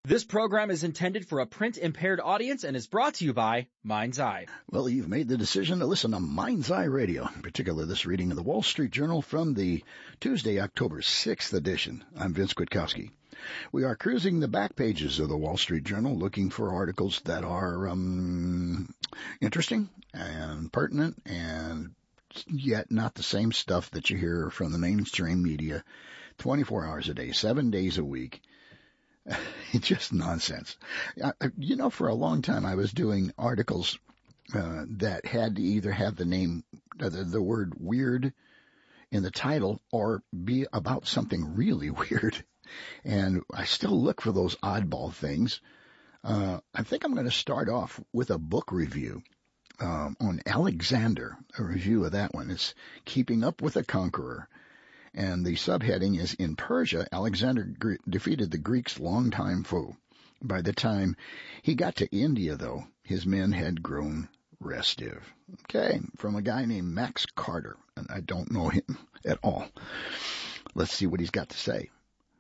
This program is intended for a print-impaired audience and is brought to you by Mind's Eye. Well, you've made the decision to listen to Mind's Eye Radio, in particular this reading of the Wall Street Journal from the Tuesday, October 6th edition. I'm Vince Kwiatkowski. We are cruising the back pages of the Wall Street Journal looking for articles that are interesting and pertinent and yet not the same stuff that you hear from the mainstream media 24 hours a day, 7 days a week. It's just nonsense. For a long time I was doing articles that had to either have the name, the word weird in the title or be about something really weird. And I still look for those oddball things. I think I'm going to start off with a book review on Alexander, a review of that one. It's Keeping Up with the Conqueror. And the subheading is, In Persia, Alexander defeated the Greeks' longtime foe. By the time he got to India, though, his men had grown restive. Okay, from a guy named Max Carter, and I don't know him at all. Let's see what he's got to say.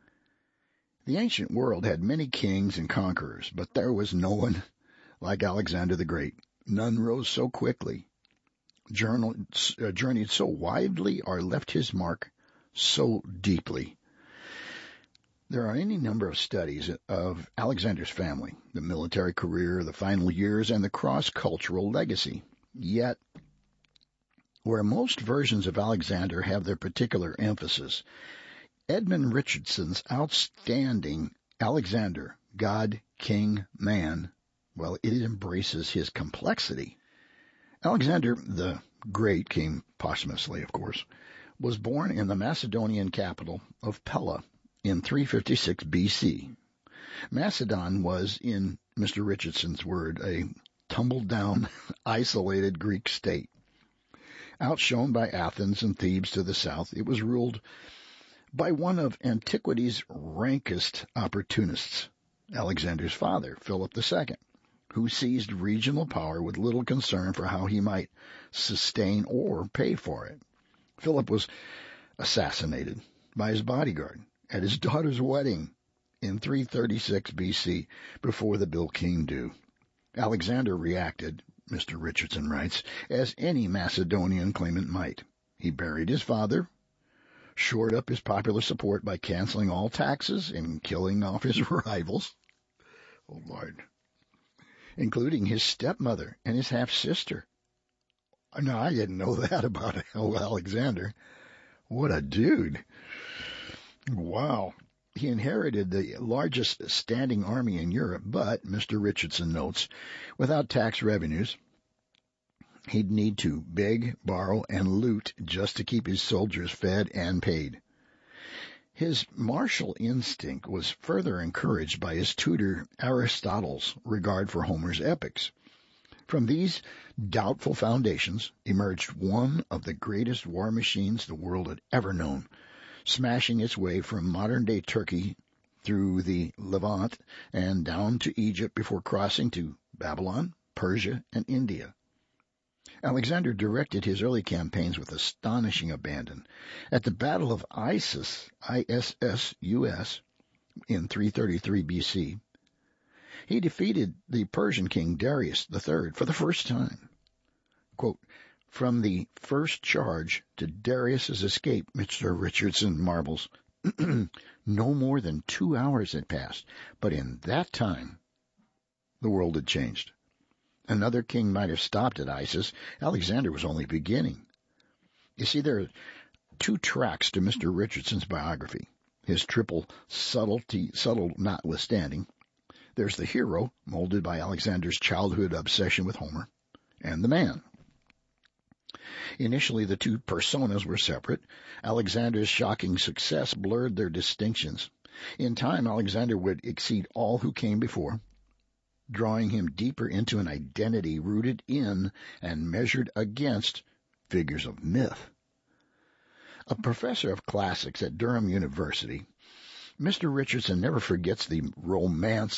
The ancient world had many kings and conquerors, but there was no one like Alexander the Great. None rose so quickly, journeyed so widely, or left his mark so deeply. There are any number of studies of Alexander's family, the military career, the final years, and the cross-cultural legacy. Yet, where most versions of Alexander have their particular emphasis, Edmund Richardson's outstanding Alexander, God, King, Man, well, it embraces his complexity. Alexander the Great came posthumously, of course, was born in the Macedonian capital of Pella in 356 BC. Macedon was, in Mr. Richardson's word, a tumbled-down, isolated Greek state. Outshone by Athens and Thebes to the south, it was ruled by one of antiquity's rankest opportunists, Alexander's father, Philip II, who seized regional power with little concern for how he might sustain or pay for it. Philip was assassinated by his bodyguard at his daughter's wedding in 336 BC before the bill came due. Alexander reacted, Mr. Richardson writes, as any Macedonian claimant might. He buried his father, shored up his popular support by canceling all taxes and killing off his rivals. Oh, Lord. Including his stepmother and his half-sister. No, I didn't know that about Alexander. What a dude. Wow. He inherited the largest standing army in Europe, but, Mr. Richardson notes, without tax revenues, he'd need to beg, borrow, and loot just to keep his soldiers fed and paid. His martial instinct was further encouraged by his tutor Aristotle's regard for Homer's epics. From these doubtful foundations emerged one of the greatest war machines the world had ever known, smashing its way from modern-day Turkey through the Levant and down to Egypt before crossing to Babylon, Persia, and India. Alexander directed his early campaigns with astonishing abandon. At the Battle of Issus, I-S-S-U-S, in 333 BC, he defeated the Persian king Darius III for the first time. Quote, from the first charge to Darius's escape, Mr. Richardson marvels, no more than 2 hours had passed, but in that time, the world had changed. Another king might have stopped at Issus. Alexander was only beginning. You see, there are two tracks to Mr. Richardson's biography. His triple subtle notwithstanding. There's the hero, molded by Alexander's childhood obsession with Homer, and the man. Initially, the two personas were separate. Alexander's shocking success blurred their distinctions. In time, Alexander would exceed all who came before, drawing him deeper into an identity rooted in and measured against figures of myth. A professor of classics at Durham University, Mr. Richardson never forgets the romance